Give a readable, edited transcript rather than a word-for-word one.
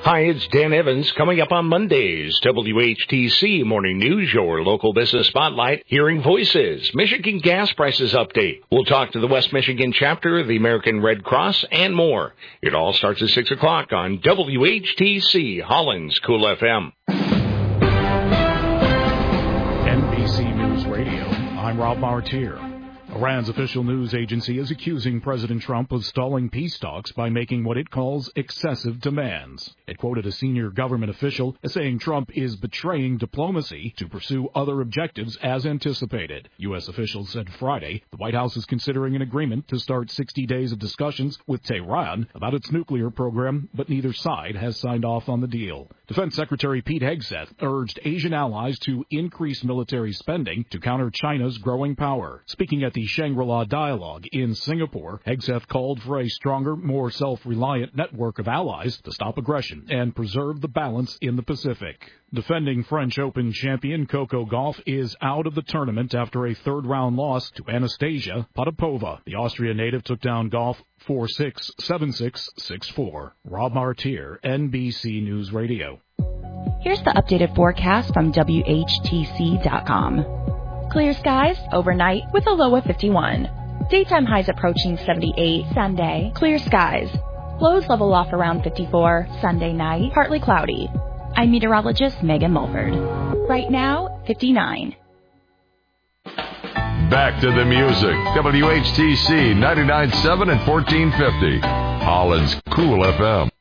Hi, it's Dan Evans. Coming up on Mondays, WHTC Morning News, your local business spotlight, Hearing Voices, Michigan gas prices update. We'll talk to the West Michigan chapter of the American Red Cross and more. It all starts at 6 o'clock on WHTC, Holland's Cool FM. NBC News Radio, I'm Rob Martier. Iran's official news agency is accusing President Trump of stalling peace talks by making what it calls excessive demands. It quoted a senior government official as saying Trump is betraying diplomacy to pursue other objectives as anticipated. U.S. officials said Friday the White House is considering an agreement to start 60 days of discussions with Tehran about its nuclear program, but neither side has signed off on the deal. Defense Secretary Pete Hegseth urged Asian allies to increase military spending to counter China's growing power. Speaking at the Shangri-La Dialogue in Singapore, Hegseth called for a stronger, more self-reliant network of allies to stop aggression and preserve the balance in the Pacific. Defending French Open champion Coco Gauff is out of the tournament after a third-round loss to Anastasia Potapova. The Austrian native took down Gauff 4-6, 7-6, 6-4. Rob Martier, NBC News Radio. Here's the updated forecast from WHTC.com. Clear skies overnight with a low of 51. Daytime highs approaching 78 Sunday. Clear skies. Lows level off around 54 Sunday night. Partly cloudy. I'm meteorologist Megan Mulford. Right now, 59. Back to the music. WHTC 99.7 and 1450. Holland's Cool FM.